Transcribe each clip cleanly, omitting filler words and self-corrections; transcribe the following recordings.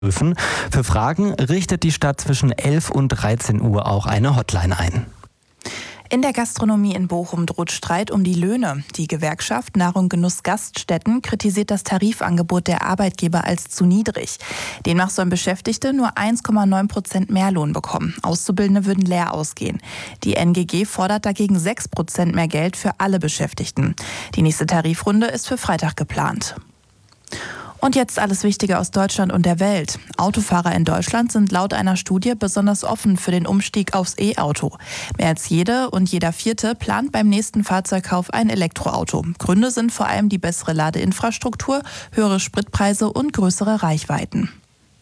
Für Fragen richtet die Stadt zwischen 11 und 13 Uhr auch eine Hotline ein. In der Gastronomie in Bochum droht Streit um die Löhne. Die Gewerkschaft Nahrung Genuss Gaststätten kritisiert das Tarifangebot der Arbeitgeber als zu niedrig. Demnach sollen Beschäftigte nur 1,9% mehr Lohn bekommen. Auszubildende würden leer ausgehen. Die NGG fordert dagegen 6% mehr Geld für alle Beschäftigten. Die nächste Tarifrunde ist für Freitag geplant. Und jetzt alles Wichtige aus Deutschland und der Welt. Autofahrer in Deutschland sind laut einer Studie besonders offen für den Umstieg aufs E-Auto. Mehr als jede und jeder Vierte plant beim nächsten Fahrzeugkauf ein Elektroauto. Gründe sind vor allem die bessere Ladeinfrastruktur, höhere Spritpreise und größere Reichweiten.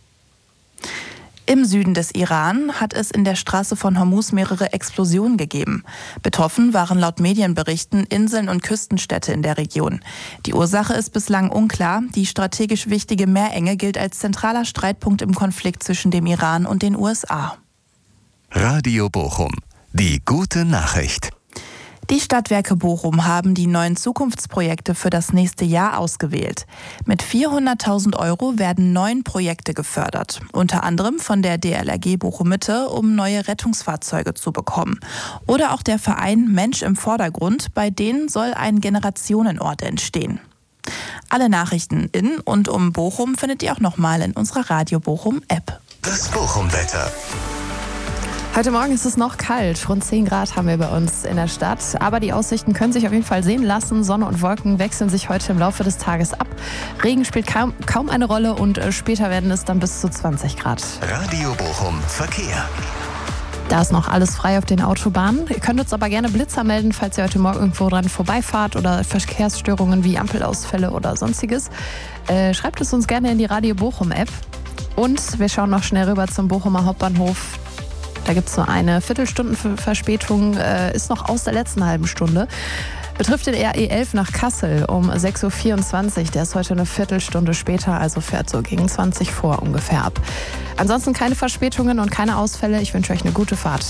Im Süden des Iran hat es in der Straße von Hormuz mehrere Explosionen gegeben. Betroffen waren laut Medienberichten Inseln und Küstenstädte in der Region. Die Ursache ist bislang unklar. Die strategisch wichtige Meerenge gilt als zentraler Streitpunkt im Konflikt zwischen dem Iran und den USA. Radio Bochum. Die gute Nachricht. Die Stadtwerke Bochum haben die neuen Zukunftsprojekte für das nächste Jahr ausgewählt. Mit 400.000 € werden 9 Projekte gefördert. Unter anderem von der DLRG Bochum Mitte, um neue Rettungsfahrzeuge zu bekommen. Oder auch der Verein Mensch im Vordergrund, bei denen soll ein Generationenort entstehen. Alle Nachrichten in und um Bochum findet ihr auch nochmal in unserer Radio Bochum App. Das Bochum-Wetter. Heute Morgen ist es noch kalt. Rund 10 Grad haben wir bei uns in der Stadt. Aber die Aussichten können sich auf jeden Fall sehen lassen. Sonne und Wolken wechseln sich heute im Laufe des Tages ab. Regen spielt kaum eine Rolle und später werden es dann bis zu 20 Grad. Radio Bochum Verkehr. Da ist noch alles frei auf den Autobahnen. Ihr könnt uns aber gerne Blitzer melden, falls ihr heute Morgen irgendwo dran vorbeifahrt oder Verkehrsstörungen wie Ampelausfälle oder sonstiges. Schreibt es uns gerne in die Radio Bochum App. Und wir schauen noch schnell rüber zum Bochumer Hauptbahnhof. Da gibt es nur eine Viertelstunden-Verspätung, ist noch aus der letzten halben Stunde. Betrifft den RE11 nach Kassel um 6.24 Uhr. Der ist heute eine Viertelstunde später, also fährt so gegen 20 vor ungefähr ab. Ansonsten keine Verspätungen und keine Ausfälle. Ich wünsche euch eine gute Fahrt.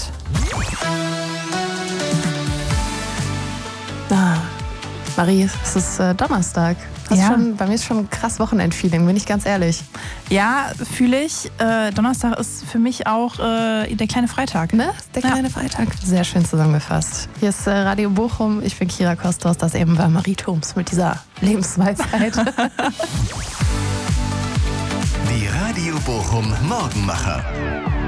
Marie, es ist Donnerstag. Ja. Bei mir ist schon ein krass Wochenendfeeling, bin ich ganz ehrlich. Ja, fühle ich. Donnerstag ist für mich auch der kleine Freitag. Ne? Der kleine Freitag. Sehr schön zusammengefasst. Hier ist Radio Bochum. Ich bin Kira Kostos. Das eben war Marie Thoms mit dieser Lebensweisheit. Die Radio Bochum Morgenmacher.